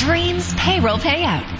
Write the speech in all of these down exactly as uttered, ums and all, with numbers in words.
Dreams Payroll Payout.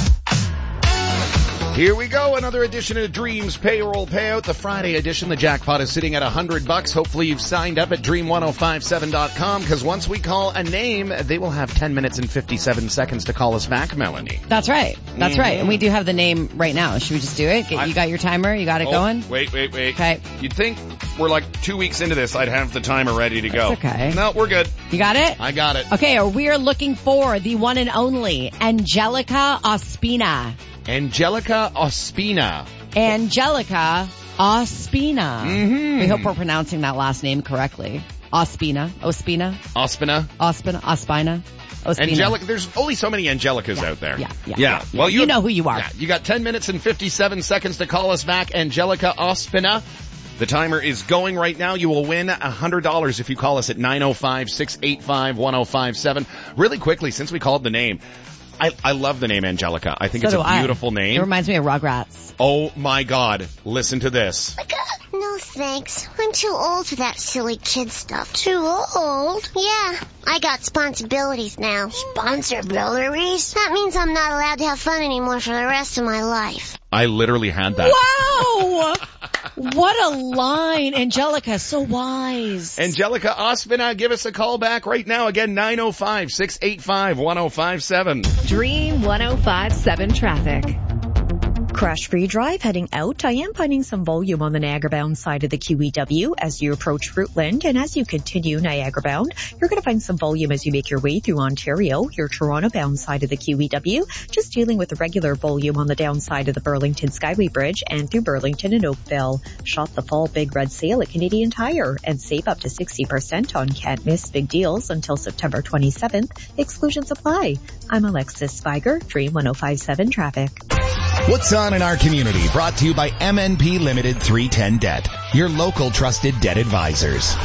Here we go, another edition of Dreams Payroll Payout. The Friday edition, the jackpot is sitting at one hundred bucks. Hopefully you've signed up at dream ten fifty-seven dot com, because once we call a name, they will have ten minutes and fifty-seven seconds to call us back, Melanie. That's right. That's mm-hmm. right. And we do have the name right now. Should we just do it? Get, you got your timer? You got it oh, going? Wait, wait, wait. Okay. You'd think we're like two weeks into this, I'd have the timer ready to go. That's okay. No, we're good. You got it? I got it. Okay, we are looking for the one and only Angelica Ospina. Angelica Ospina. Angelica Ospina. Mm-hmm. We hope we're pronouncing that last name correctly. Ospina. Ospina. Ospina. Ospina. Ospina. Ospina. Angelica. There's only so many Angelicas yeah, out there. Yeah, yeah. Yeah. yeah. Well, you, you know who you are. Yeah, you got ten minutes and fifty-seven seconds to call us back, Angelica Ospina. The timer is going right now. You will win one hundred dollars if you call us at nine oh five, six eight five, one oh five seven. Really quickly, since we called the name, I, I love the name Angelica. I think so it's a beautiful I. name. It reminds me of Rugrats. Oh my God. Listen to this. No thanks. I'm too old for that silly kid stuff. Too old? Yeah. I got responsibilities now. Responsibilities? That means I'm not allowed to have fun anymore for the rest of my life. I literally had that. Wow! What a line. Angelica, so wise. Angelica Ospina, give us a call back right now. Again, nine oh five, six eight five, one oh five seven. Dream ten fifty-seven traffic. Crash-free drive heading out. I am finding some volume on the Niagara-bound side of the Q E W as you approach Fruitland, and as you continue Niagara-bound, you're going to find some volume as you make your way through Ontario. Your Toronto-bound side of the Q E W, just dealing with the regular volume on the downside of the Burlington Skyway Bridge and through Burlington and Oakville. Shop the fall big red sale at Canadian Tire and save up to sixty percent on can't miss big deals until September twenty-seventh. Exclusions apply. I'm Alexis Spiger, Dream ten fifty-seven Traffic. What's on in our community, brought to you by M N P Limited three ten Debt, your local trusted debt advisors.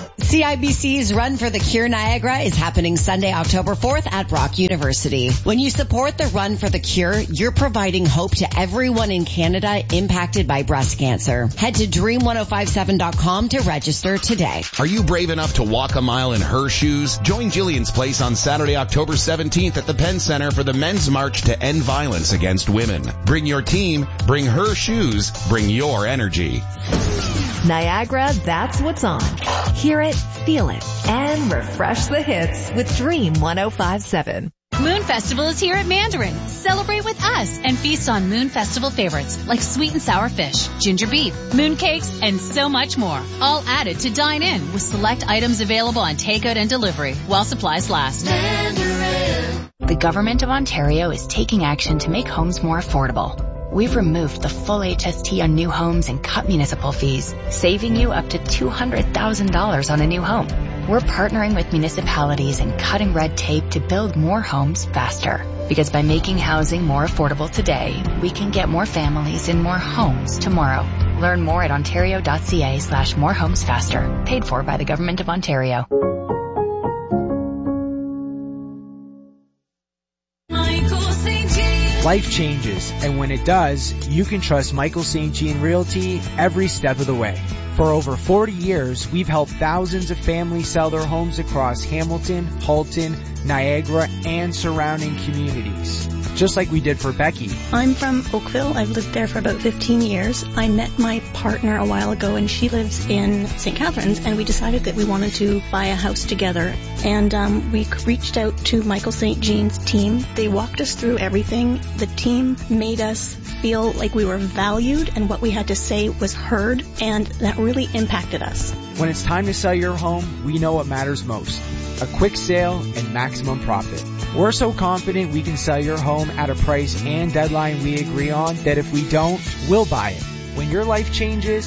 C I B C's Run for the Cure Niagara is happening Sunday, October fourth at Brock University. When you support the Run for the Cure, you're providing hope to everyone in Canada impacted by breast cancer. Head to dream ten fifty-seven dot com to register today. Are you brave enough to walk a mile in her shoes? Join Jillian's Place on Saturday, October seventeenth at the Penn Center for the Men's March to End Violence Against Women. Bring your team, bring her shoes, bring your energy. Niagara, that's what's on. Hear it, feel it, and refresh the hits with Dream ten fifty-seven. Moon Festival is here at Mandarin. Celebrate with us and feast on Moon Festival favorites like sweet and sour fish, ginger beef, moon cakes, and so much more. All added to dine in with select items available on takeout and delivery while supplies last. Mandarin. The Government of Ontario is taking action to make homes more affordable. We've removed the full H S T on new homes and cut municipal fees, saving you up to two hundred thousand dollars on a new home. We're partnering with municipalities and cutting red tape to build more homes faster. Because by making housing more affordable today, we can get more families in more homes tomorrow. Learn more at ontario.ca slash more homes faster. Paid for by the Government of Ontario. Life changes, and when it does, you can trust Michael Saint Jean Realty every step of the way. For over forty years, we've helped thousands of families sell their homes across Hamilton, Halton, Niagara, and surrounding communities. Just like we did for Becky. I'm from Oakville. I've lived there for about fifteen years. I met my partner a while ago, and she lives in Saint Catharines, and we decided that we wanted to buy a house together. And um, we reached out to Michael Saint Jean's team. They walked us through everything. The team made us feel like we were valued and what we had to say was heard, and that really impacted us. When it's time to sell your home, we know what matters most. A quick sale and maximum profit. We're so confident we can sell your home at a price and deadline we agree on that if we don't, we'll buy it. When your life changes,